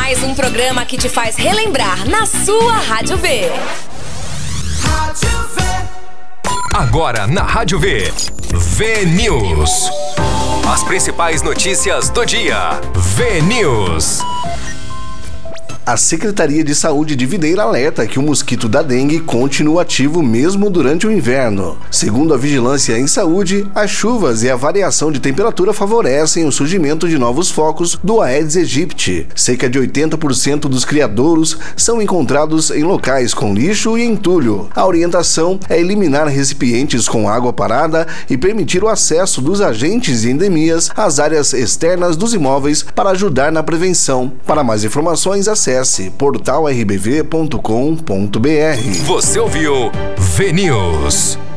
Mais um programa que te faz relembrar na sua Rádio V. Agora na Rádio V, V-News. As principais notícias do dia. V-News. A Secretaria de Saúde de Videira alerta que o mosquito da dengue continua ativo mesmo durante o inverno. Segundo a Vigilância em Saúde, as chuvas e a variação de temperatura favorecem o surgimento de novos focos do Aedes aegypti. Cerca de 80% dos criadouros são encontrados em locais com lixo e entulho. A orientação é eliminar recipientes com água parada e permitir o acesso dos agentes e endemias às áreas externas dos imóveis para ajudar na prevenção. Para mais informações, acesse portalrbv.com.br. Você ouviu V-News.